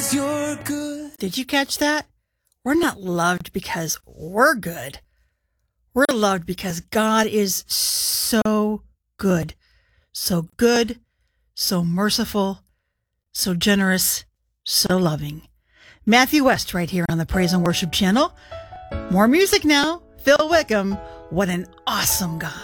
'cause you're good. Did you catch that? We're not loved because we're good. We're loved because God is so good. So good, so merciful, so generous, so loving. Matthew West right here on the Praise and Worship Channel. More music now. Phil Wickham, what an awesome God.